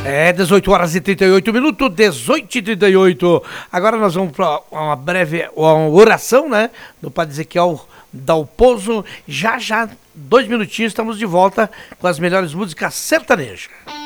É 18 horas e 38 minutos, 18h38. Agora nós vamos para uma breve oração, né? Do Padre Ezequiel Dalpozo. Já, 2 minutinhos, estamos de volta com as melhores músicas sertanejas.